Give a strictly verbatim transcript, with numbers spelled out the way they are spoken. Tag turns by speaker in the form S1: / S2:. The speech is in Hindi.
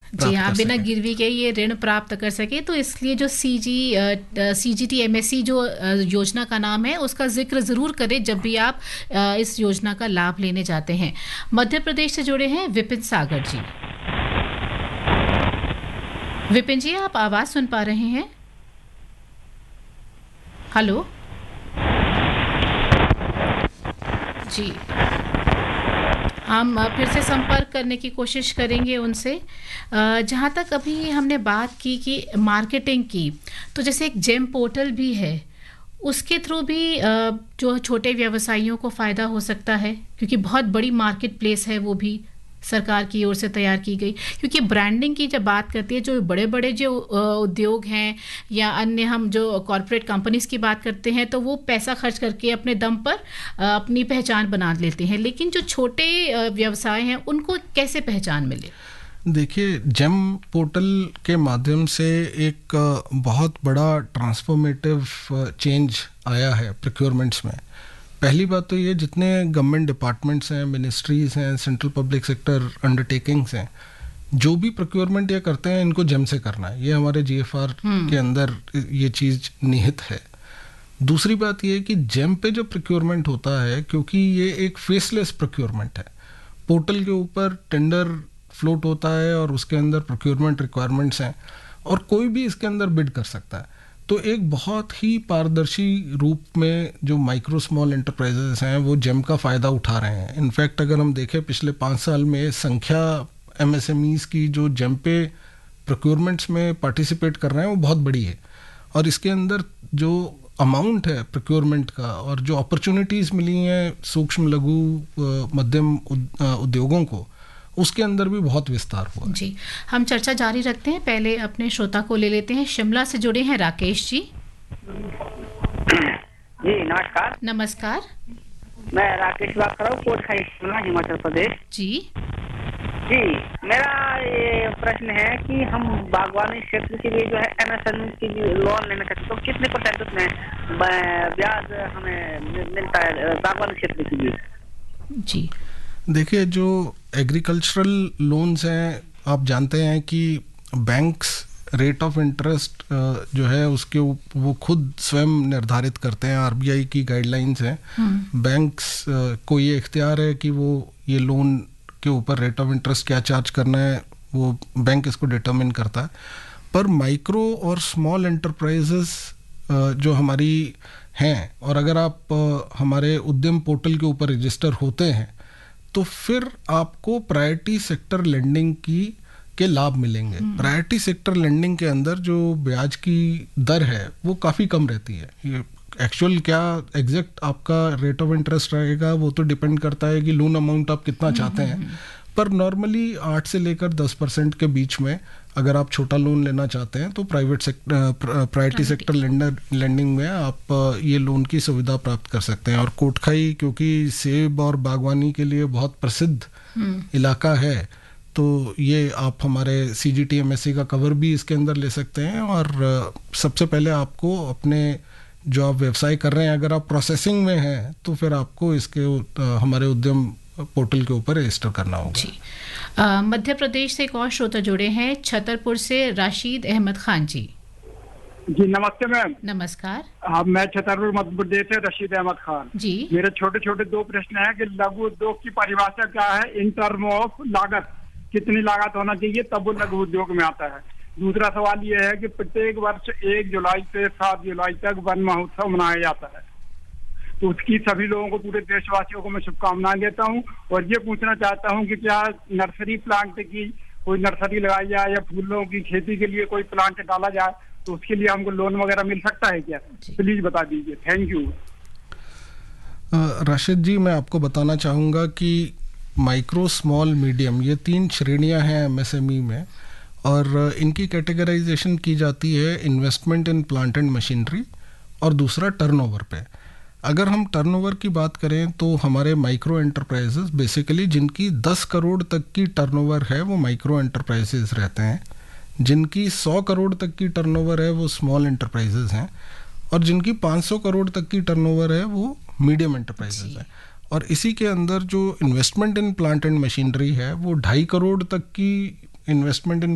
S1: जी हाँ, बिना गिरवी के ये ऋण प्राप्त कर सके, तो इसलिए जो सीजी सीजीटी एमएससी जो योजना का नाम है उसका जिक्र जरूर करें जब भी आप इस योजना का लाभ लेने जाते हैं। मध्य प्रदेश से जुड़े हैं विपिन सागर जी। विपिन जी, आप आवाज सुन पा रहे हैं? हेलो जी, हम फिर से संपर्क करने की कोशिश करेंगे उनसे। जहाँ तक अभी हमने बात की कि मार्केटिंग की, तो जैसे एक जेम पोर्टल भी है, उसके थ्रू भी जो छोटे व्यवसायियों को फ़ायदा हो सकता है, क्योंकि बहुत बड़ी मार्केट प्लेस है वो भी सरकार की ओर से तैयार की गई। क्योंकि ब्रांडिंग की जब बात करती है, जो बड़े बड़े जो उद्योग हैं या अन्य हम जो कॉरपोरेट कंपनीज की बात करते हैं, तो वो पैसा खर्च करके अपने दम पर अपनी पहचान बना लेते हैं, लेकिन जो छोटे व्यवसाय हैं उनको कैसे पहचान मिले?
S2: देखिए, जेम पोर्टल के माध्यम से एक बहुत बड़ा ट्रांसफॉर्मेटिव चेंज आया है प्रोक्योरमेंट्स में। पहली बात तो ये, जितने गवर्नमेंट डिपार्टमेंट्स हैं, मिनिस्ट्रीज हैं, सेंट्रल पब्लिक सेक्टर अंडरटेकिंग्स हैं, जो भी प्रोक्योरमेंट ये करते हैं इनको जेम से करना है। ये हमारे जीएफआर के अंदर ये चीज़ निहित है। दूसरी बात ये है कि जेम पे जो प्रोक्योरमेंट होता है, क्योंकि ये एक फेसलेस प्रोक्योरमेंट है, पोर्टल के ऊपर टेंडर फ्लोट होता है और उसके अंदर प्रोक्योरमेंट रिक्वायरमेंट्स हैं और कोई भी इसके अंदर बिड कर सकता है। तो एक बहुत ही पारदर्शी रूप में जो माइक्रो स्मॉल एंटरप्राइजेस हैं वो जेम का फ़ायदा उठा रहे हैं। इनफैक्ट अगर हम देखें पिछले पाँच साल में संख्या एमएसएमईज की जो जेम पे प्रोक्योरमेंट्स में पार्टिसिपेट कर रहे हैं वो बहुत बड़ी है, और इसके अंदर जो अमाउंट है प्रोक्योरमेंट का और जो अपॉर्चुनिटीज़ मिली हैं सूक्ष्म लघु मध्यम उद्योगों को, उसके अंदर भी बहुत विस्तार हुआ।
S1: जी, हम चर्चा जारी रखते हैं। पहले अपने श्रोता को ले लेते हैं। शिमला से जुड़े हैं राकेश जी।
S3: जी नमस्कार।
S1: नमस्कार,
S3: मैं राकेश बात कर रहा हूँ, कोटखाई शिमला, हिमाचल प्रदेश।
S1: जी
S3: जी, मेरा ये प्रश्न है कि हम बागवानी क्षेत्र के लिए जो है एमएसएमई की लोन लेना चाहते हैं, तो कितने परसेंट में ब्याज हमें मिलता है बागवानी क्षेत्र के लिए?
S2: जी देखिए, जो एग्रीकल्चरल लोन्स हैं, आप जानते हैं कि बैंक्स रेट ऑफ इंटरेस्ट जो है उसके वो खुद स्वयं निर्धारित करते हैं। आरबीआई की गाइडलाइंस हैं, बैंक्स को ये इख्तियार है कि वो ये लोन के ऊपर रेट ऑफ इंटरेस्ट क्या चार्ज करना है, वो बैंक इसको डिटरमिन करता है। पर माइक्रो और स्मॉल एंटरप्राइजेस जो हमारी हैं, और अगर आप हमारे उद्यम पोर्टल के ऊपर रजिस्टर होते हैं तो फिर आपको प्रायोरिटी सेक्टर लेंडिंग की के लाभ मिलेंगे। प्रायोरिटी सेक्टर लेंडिंग के अंदर जो ब्याज की दर है वो काफ़ी कम रहती है। ये एक्चुअल क्या एग्जैक्ट आपका रेट ऑफ इंटरेस्ट रहेगा वो तो डिपेंड करता है कि लोन अमाउंट आप कितना चाहते हैं, पर नॉर्मली आठ से लेकर दस परसेंट के बीच में अगर आप छोटा लोन लेना चाहते हैं तो private sector priority sector lender lending में आप ये लोन की सुविधा प्राप्त कर सकते हैं। और कोटखाई क्योंकि सेब और बागवानी के लिए बहुत प्रसिद्ध इलाका है, तो ये आप हमारे सीजीटी एमएससी का कवर भी इसके अंदर ले सकते हैं। और सबसे पहले आपको अपने जो आप व्यवसाय कर रहे हैं, अगर आप प्रोसेसिंग में हैं तो फिर आपको इसके हमारे उद्यम पोर्टल के ऊपर रजिस्टर करना होगा।
S1: जी, मध्य प्रदेश से एक और श्रोता जुड़े हैं, छतरपुर से राशिद अहमद खान जी।
S4: जी नमस्ते मैम।
S1: नमस्कार।
S4: हाँ, मैं छतरपुर मध्य प्रदेश से रशीद अहमद खान
S1: जी।
S4: मेरे छोटे छोटे दो प्रश्न हैं कि लघु उद्योग की परिभाषा क्या है इन टर्म ऑफ लागत, कितनी लागत होना चाहिए तब वो लघु उद्योग में आता है। दूसरा सवाल ये है कि प्रत्येक वर्ष एक जुलाई से सात जुलाई तक वन महोत्सव मनाया जाता है, तो उसकी सभी लोगों को, पूरे देशवासियों को मैं शुभकामनाएं देता हूं। और ये पूछना चाहता हूं कि क्या नर्सरी प्लांट की कोई नर्सरी लगाई जाए या फूलों की खेती के लिए कोई प्लांट डाला जाए तो उसके लिए हमको लोन वगैरह मिल सकता है क्या? प्लीज बता दीजिए। Thank you.
S2: राशिद जी, मैं आपको बताना चाहूँगा कि माइक्रो स्मॉल मीडियम ये तीन श्रेणियां हैं एमएसएमई में, और इनकी कैटेगराइजेशन की जाती है investment in plant and machinery और दूसरा टर्नओवर पे। अगर हम टर्नओवर की बात करें तो हमारे माइक्रो एंटरप्राइजेस बेसिकली जिनकी दस करोड़ तक की टर्नओवर है वो माइक्रो एंटरप्राइजेस रहते हैं, जिनकी सौ करोड़ तक की टर्नओवर है वो स्मॉल एंटरप्राइजेस हैं, और जिनकी पाँच सौ करोड़ तक की टर्नओवर है वो मीडियम एंटरप्राइजेस हैं। और इसी के अंदर जो investment in plant and machinery है वो ढाई करोड़ तक की इन्वेस्टमेंट इन